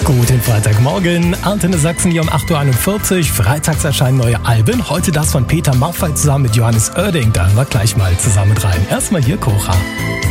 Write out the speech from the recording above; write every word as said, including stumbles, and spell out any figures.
Guten Freitagmorgen, Antenne Sachsen hier um acht Uhr einundvierzig. Freitags erscheinen neue Alben. Heute das von Peter Maffay zusammen mit Johannes Oerding. Da hören wir gleich mal zusammen rein. Erstmal hier Cora.